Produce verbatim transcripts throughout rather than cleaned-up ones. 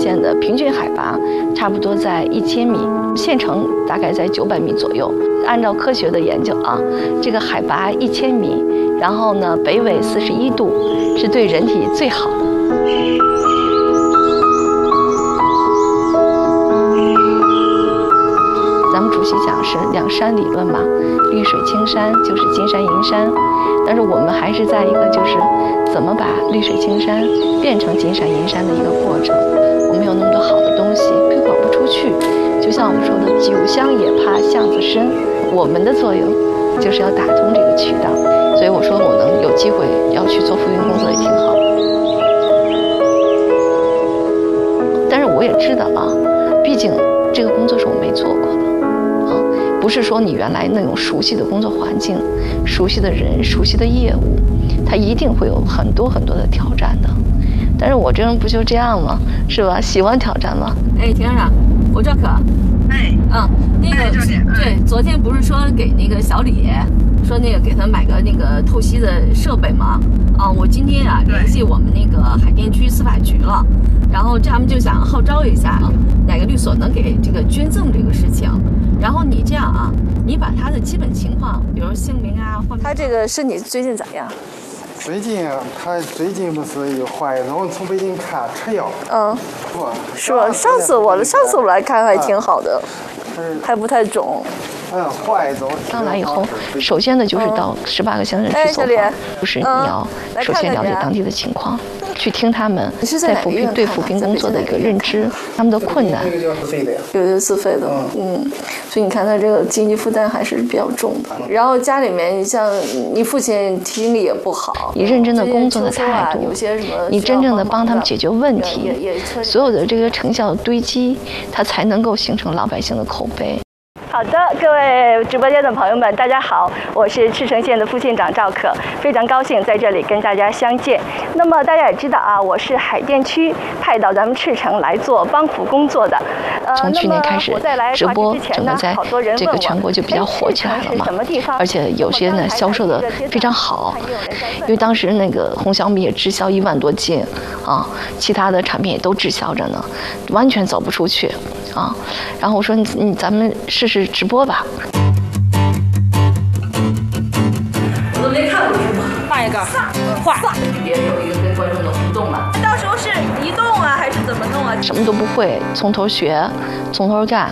县的平均海拔差不多在一千米，县城大概在九百米左右。按照科学的研究啊，这个海拔一千米，然后呢北纬四十一度，是对人体最好的。咱们主席讲是两山理论嘛，绿水青山就是金山银山，但是我们还是在一个就是怎么把绿水青山变成金山银山的一个过程。我们有那么多好的东西推广不出去，就像我们说的酒香也怕巷子深，我们的作用就是要打通这个渠道。所以我说我能有机会要去做扶贫工作也挺好的。但是我也知道啊，毕竟这个工作是我没做过的。不是说你原来那种熟悉的工作环境、熟悉的人、熟悉的业务，它一定会有很多很多的挑战的。但是我这人不就这样吗？是吧？喜欢挑战吗？ 哎，田院长，我赵可。 哎， 嗯，那个对，昨天不是说给那个小李说那个给他买个那个透析的设备吗？啊，我今天啊联系我们那个海淀区司法局了，然后他们就想号召一下哪个律所能给这个捐赠这个事情。然后你这样啊，你把他的基本情况，比如姓名啊，或者他这个身体最近咋样？ 最近啊，他最近不是有怀孕，我从北京看吃药。 嗯， 是吧？ 是吧？上次我上次我来看还挺好的，还不太肿。 嗯，怀走。 上来以后，首先呢就是到十八个乡镇去走访，就是你要首先了解当地的情况。去听他们在扶贫对扶贫工作的一个认知，他们的困难。有的自费的，嗯，所以你看他这个经济负担还是比较重的。然后家里面，你像你父亲听力也不好，你认真的工作的态度，你真正的帮他们解决问题，所有的这个成效的堆积，它才能够形成老百姓的口碑。 好的，各位直播间的朋友们，大家好，我是赤城县的副县长赵可，非常高兴在这里跟大家相见。那么大家也知道啊，我是海淀区派到咱们赤城来做帮扶工作的。呃， 从去年开始直播，整个在这个全国就比较火起来了嘛，而且有些呢销售的非常好，因为当时那个红小米也滞销一万多斤啊，其他的产品也都滞销着呢，完全走不出去啊。然后我说你你咱们试试直播吧。 我都没看过直播，画一个，画，也有一个跟观众的互动嘛。到时候是移动啊，还是怎么弄啊？ 什么都不会，从头学，从头干。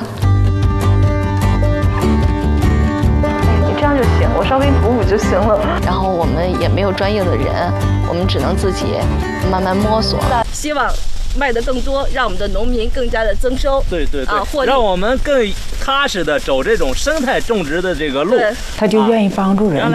你这样就行，我稍微补补就行了。 然后我们也没有专业的人，我们只能自己慢慢摸索。 希望卖得更多，让我们的农民更加的增收。 对对对， 啊， 让我们更踏实的走这种生态种植的这个路， 他就愿意帮助人。